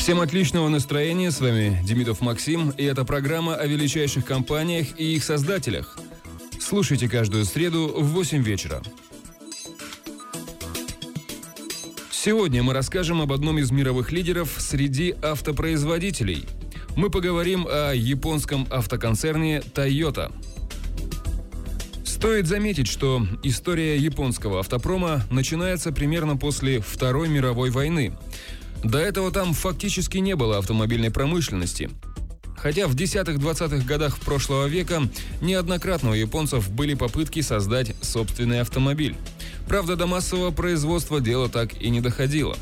Всем отличного настроения, с вами Демидов Максим, и это программа о величайших компаниях и их создателях. Слушайте каждую среду в 8 вечера. Сегодня мы расскажем об одном из мировых лидеров среди автопроизводителей. Мы поговорим о японском автоконцерне Toyota. Стоит заметить, что история японского автопрома начинается примерно после Второй мировой войны. До этого там фактически не было автомобильной промышленности. Хотя в 10-20-х годах прошлого века неоднократно у японцев были попытки создать собственный автомобиль. Правда, до массового производства дело так и не доходило.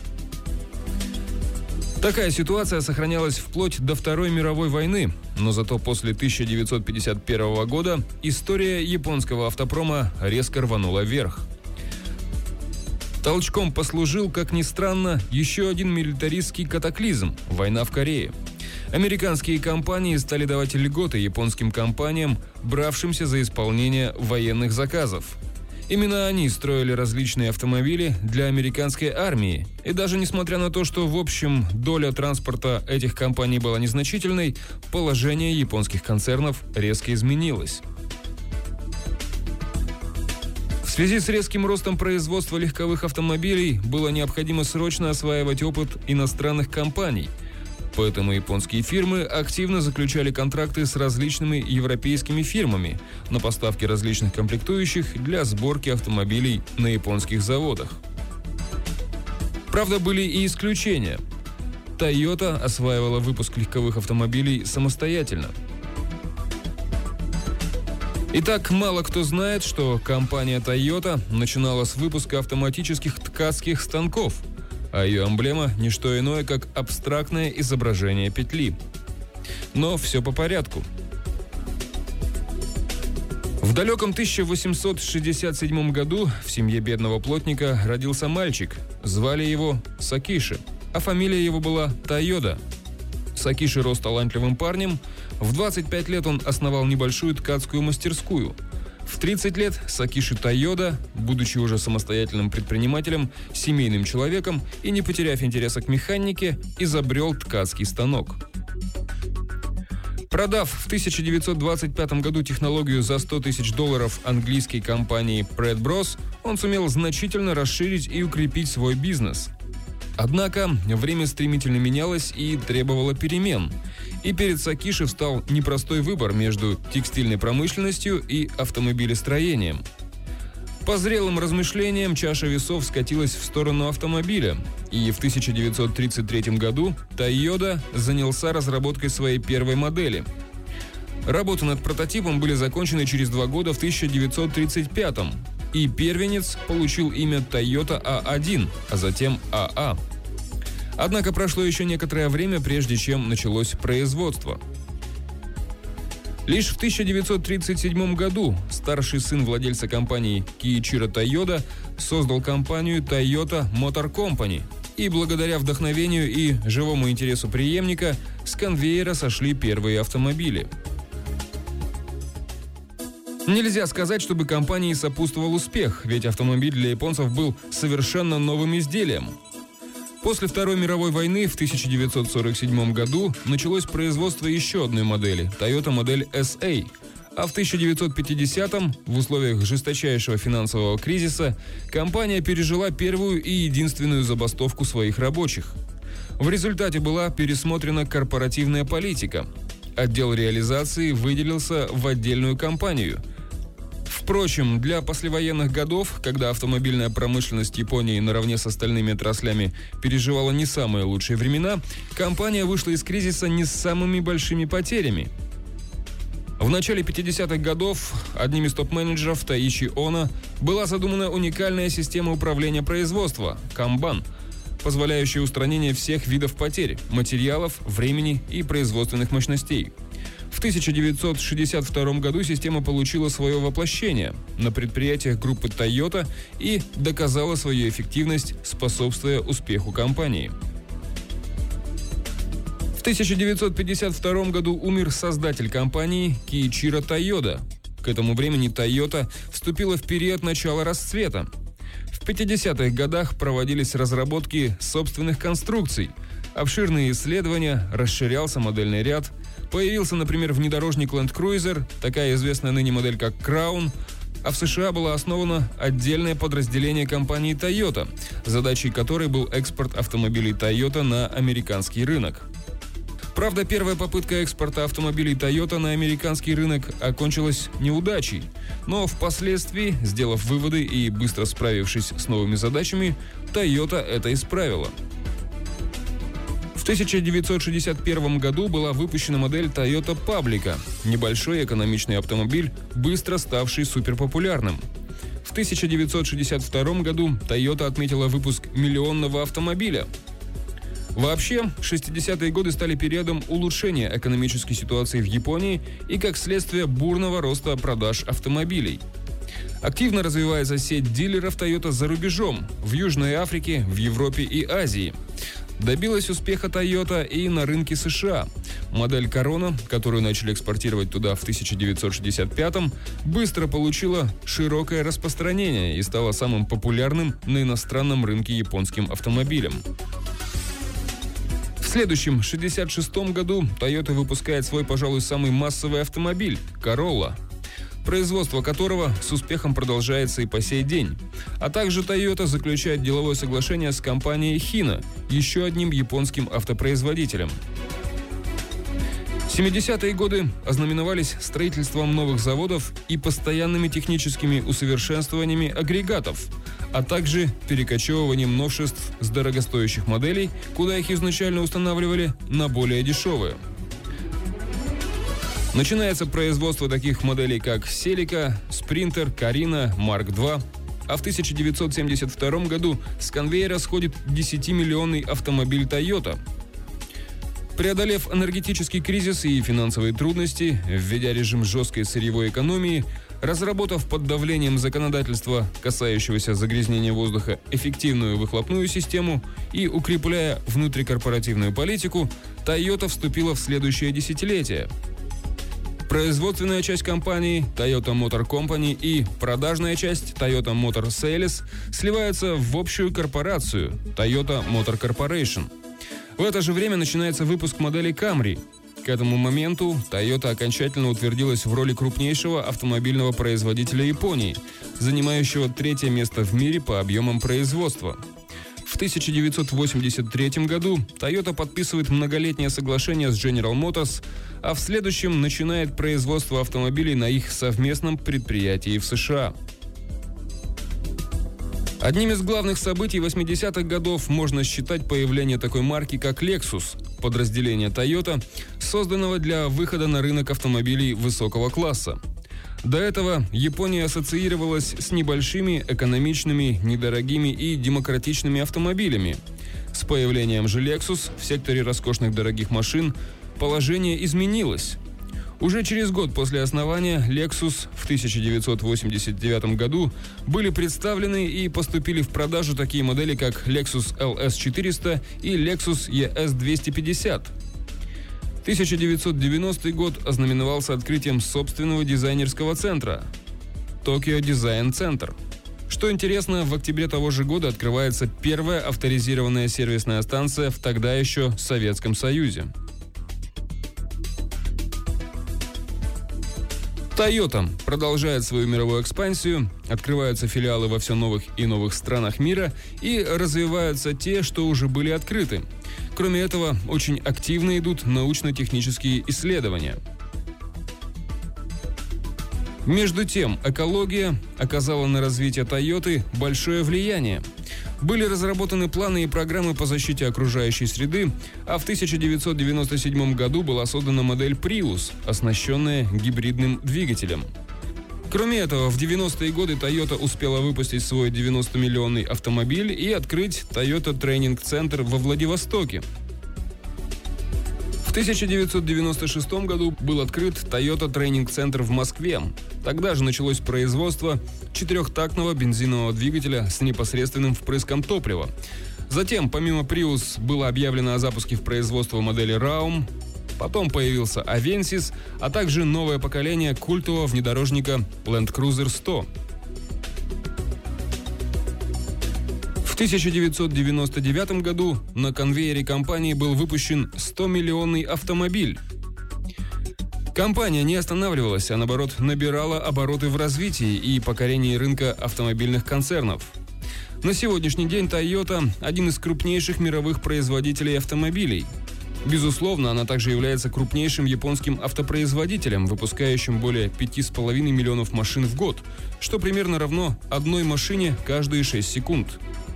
Такая ситуация сохранялась вплоть до Второй мировой войны, но зато после 1951 года история японского автопрома резко рванула вверх. Толчком послужил, как ни странно, еще один милитаристский катаклизм – война в Корее. Американские компании стали давать льготы японским компаниям, бравшимся за исполнение военных заказов. Именно они строили различные автомобили для американской армии. И даже несмотря на то, что в общем доля транспорта этих компаний была незначительной, положение японских концернов резко изменилось. В связи с резким ростом производства легковых автомобилей было необходимо срочно осваивать опыт иностранных компаний. Поэтому японские фирмы активно заключали контракты с различными европейскими фирмами на поставки различных комплектующих для сборки автомобилей на японских заводах. Правда, были и исключения. Toyota осваивала выпуск легковых автомобилей самостоятельно. Итак, мало кто знает, что компания Toyota начинала с выпуска автоматических ткацких станков, а ее эмблема – не что иное, как абстрактное изображение петли. Но все по порядку. В далеком 1867 году в семье бедного плотника родился мальчик. Звали его Сакиши, а фамилия его была Тойода. Сакиши рос талантливым парнем. В 25 лет он основал небольшую ткацкую мастерскую. В 30 лет Сакиши Тойода, будучи уже самостоятельным предпринимателем, семейным человеком и не потеряв интереса к механике, изобрел ткацкий станок. Продав в 1925 году технологию за $100 тысяч английской компании Pratt Bros, он сумел значительно расширить и укрепить свой бизнес. Однако время стремительно менялось и требовало перемен. И перед Сакиши встал непростой выбор между текстильной промышленностью и автомобилестроением. По зрелым размышлениям чаша весов скатилась в сторону автомобиля, и в 1933 году Toyota занялся разработкой своей первой модели. Работы над прототипом были закончены через 2 года в 1935, и первенец получил имя Toyota A1, а затем AA. Однако прошло еще некоторое время, прежде чем началось производство. Лишь в 1937 году старший сын владельца компании Киичиро Тойода создал компанию Toyota Motor Company, и благодаря вдохновению и живому интересу преемника с конвейера сошли первые автомобили. Нельзя сказать, чтобы компании сопутствовал успех, ведь автомобиль для японцев был совершенно новым изделием. После Второй мировой войны в 1947 году началось производство еще одной модели – Toyota модель SA, а в 1950-м, в условиях жесточайшего финансового кризиса, компания пережила первую и единственную забастовку своих рабочих. В результате была пересмотрена корпоративная политика. Отдел реализации выделился в отдельную компанию. Впрочем, для послевоенных годов, когда автомобильная промышленность Японии наравне с остальными отраслями переживала не самые лучшие времена, компания вышла из кризиса не с самыми большими потерями. В начале 50-х годов одним из топ-менеджеров Таичи Оно была задумана уникальная система управления производства – Kanban, позволяющая устранение всех видов потерь – материалов, времени и производственных мощностей. В 1962 году система получила свое воплощение на предприятиях группы Toyota и доказала свою эффективность, способствуя успеху компании. В 1952 году умер создатель компании Киичиро Тойода. К этому времени Toyota вступила в период начала расцвета. В 50-х годах проводились разработки собственных конструкций. Обширные исследования, расширялся модельный ряд. Появился, например, внедорожник Land Cruiser, такая известная ныне модель, как Crown. А в США было основано отдельное подразделение компании Toyota, задачей которой был экспорт автомобилей Toyota на американский рынок. Правда, первая попытка экспорта автомобилей Toyota на американский рынок окончилась неудачей, но впоследствии, сделав выводы и быстро справившись с новыми задачами, Toyota это исправила. В 1961 году была выпущена модель Toyota Publica, небольшой экономичный автомобиль, быстро ставший суперпопулярным. В 1962 году Toyota отметила выпуск миллионного автомобиля. Вообще, 60-е годы стали периодом улучшения экономической ситуации в Японии и, как следствие, бурного роста продаж автомобилей. Активно развивается сеть дилеров Toyota за рубежом, в Южной Африке, в Европе и Азии. Добилась успеха Toyota и на рынке США. Модель Corona, которую начали экспортировать туда в 1965-м, быстро получила широкое распространение и стала самым популярным на иностранном рынке японским автомобилем. В следующем, 1966 году, Toyota выпускает свой, пожалуй, самый массовый автомобиль – Corolla, производство которого с успехом продолжается и по сей день. А также Toyota заключает деловое соглашение с компанией Hino, еще одним японским автопроизводителем. 70-е годы ознаменовались строительством новых заводов и постоянными техническими усовершенствованиями агрегатов, а также перекочевыванием новшеств с дорогостоящих моделей, куда их изначально устанавливали, на более дешевые. Начинается производство таких моделей, как Celica, Sprinter, Carina, Mark II, а в 1972 году с конвейера сходит 10-миллионный автомобиль Toyota. Преодолев энергетический кризис и финансовые трудности, введя режим жесткой сырьевой экономии, разработав под давлением законодательства, касающегося загрязнения воздуха, эффективную выхлопную систему и укрепляя внутрикорпоративную политику, Toyota вступила в следующее десятилетие. Производственная часть компании Toyota Motor Company и продажная часть Toyota Motor Sales сливаются в общую корпорацию Toyota Motor Corporation. В это же время начинается выпуск модели Camry. К этому моменту Toyota окончательно утвердилась в роли крупнейшего автомобильного производителя Японии, занимающего 3-е место в мире по объемам производства. В 1983 году Toyota подписывает многолетнее соглашение с General Motors, а в следующем начинает производство автомобилей на их совместном предприятии в США. Одним из главных событий 80-х годов можно считать появление такой марки, как Lexus, подразделение Toyota, созданного для выхода на рынок автомобилей высокого класса. До этого Япония ассоциировалась с небольшими, экономичными, недорогими и демократичными автомобилями. С появлением же Lexus в секторе роскошных дорогих машин положение изменилось. Уже через год после основания Lexus в 1989 году были представлены и поступили в продажу такие модели, как Lexus LS 400 и Lexus ES 250. 1990 год ознаменовался открытием собственного дизайнерского центра – Tokyo Design Center. Что интересно, в октябре того же года открывается первая авторизированная сервисная станция в тогда еще Советском Союзе. Toyota продолжает свою мировую экспансию, открываются филиалы во все новых и новых странах мира и развиваются те, что уже были открыты. Кроме этого, очень активно идут научно-технические исследования. Между тем, экология оказала на развитие Toyota большое влияние. Были разработаны планы и программы по защите окружающей среды, а в 1997 году была создана модель Prius, оснащенная гибридным двигателем. Кроме этого, в 90-е годы Toyota успела выпустить свой 90-миллионный автомобиль и открыть Toyota Training Center во Владивостоке. В 1996 году был открыт Toyota Training Center в Москве. Тогда же началось производство 4-тактного бензинового двигателя с непосредственным впрыском топлива. Затем, помимо Prius, было объявлено о запуске в производство модели Raum. Потом появился Avensis, а также новое поколение культового внедорожника Land Cruiser 100. В В 1999 году на конвейере компании был выпущен 100-миллионный автомобиль. Компания не останавливалась, а наоборот набирала обороты в развитии и покорении рынка автомобильных концернов. На сегодняшний день Toyota – один из крупнейших мировых производителей автомобилей. Безусловно, она также является крупнейшим японским автопроизводителем, выпускающим более 5,5 миллионов машин в год, что примерно равно одной машине каждые 6 секунд.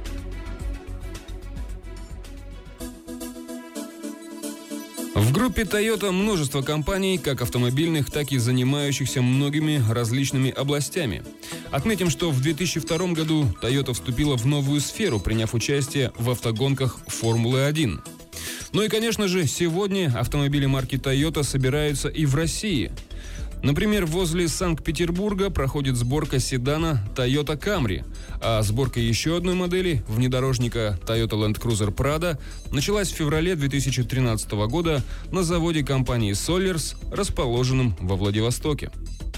В группе Toyota множество компаний, как автомобильных, так и занимающихся многими различными областями. Отметим, что в 2002 году Toyota вступила в новую сферу, приняв участие в автогонках Формулы-1. Ну и, конечно же, сегодня автомобили марки Toyota собираются и в России. Например, возле Санкт-Петербурга проходит сборка седана Toyota Camry, а сборка еще одной модели, внедорожника Toyota Land Cruiser Prado, началась в феврале 2013 года на заводе компании Solers, расположенном во Владивостоке.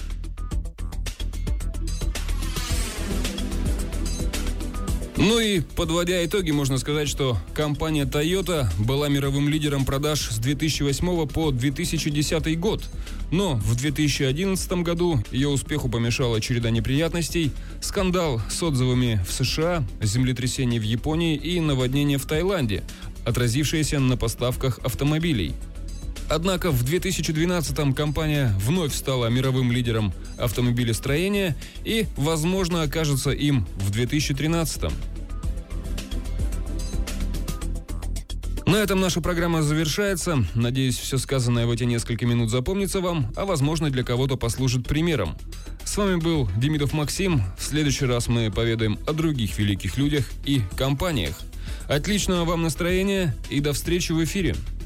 Ну и, подводя итоги, можно сказать, что компания Toyota была мировым лидером продаж с 2008 по 2010 год. Но в 2011 году ее успеху помешала череда неприятностей, скандал с отзывами в США, землетрясение в Японии и наводнение в Таиланде, отразившееся на поставках автомобилей. Однако в 2012-м компания вновь стала мировым лидером автомобилестроения и, возможно, окажется им в 2013-м. На этом наша программа завершается. Надеюсь, все сказанное в эти несколько минут запомнится вам, а возможно, для кого-то послужит примером. С вами был Демидов Максим. В следующий раз мы поведаем о других великих людях и компаниях. Отличного вам настроения и до встречи в эфире!